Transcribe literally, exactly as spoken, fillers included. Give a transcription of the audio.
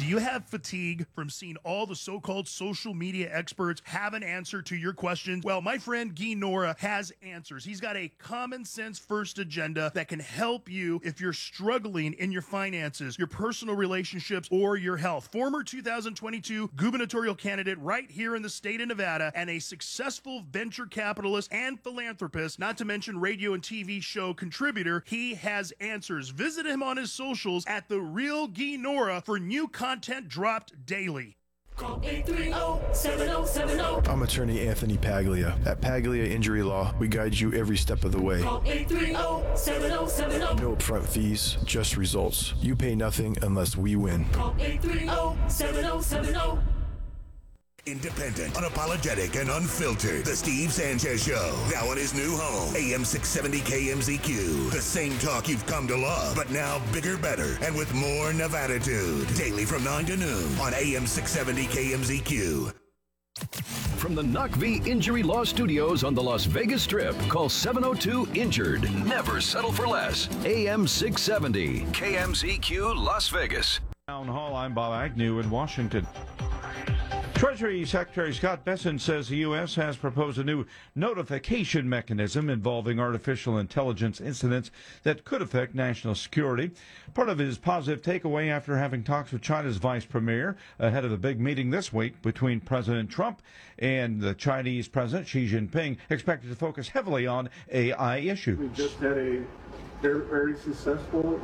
Do you have fatigue from seeing all the so-called social media experts have an answer to your questions? Well, my friend Guy Nora has answers. He's got a common sense first agenda that can help you if you're struggling in your finances, your personal relationships, or your health. Former two thousand twenty-two gubernatorial candidate right here in the state of Nevada and a successful venture capitalist and philanthropist, not to mention radio and T V show contributor, he has answers. Visit him on his socials at The Real Guy Nora for new content dropped daily. Call eight three zero, seven zero seven zero. I'm attorney Anthony Paglia. At Paglia Injury Law, we guide you every step of the way. Call eight three zero, seven zero seven zero. No upfront fees, just results. You pay nothing unless we win. Call eight three zero, seven zero seven zero. Independent, unapologetic, and unfiltered. The Steve Sanchez Show. Now in his new home, A M six seventy K M Z Q. The same talk you've come to love, but now bigger, better, and with more Nevada-tude. Daily from nine to noon on A M six seventy K M Z Q. From the N U C V Injury Law Studios on the Las Vegas Strip, call seven oh two INJURED. Never settle for less. A M six seventy K M Z Q Las Vegas. Town Hall, I'm Bob Agnew in Washington. Treasury Secretary Scott Bessent says the U S has proposed a new notification mechanism involving artificial intelligence incidents that could affect national security. Part of his positive takeaway after having talks with China's vice premier ahead of a big meeting this week between President Trump and the Chinese President Xi Jinping, expected to focus heavily on A I issues. We just had a very, very successful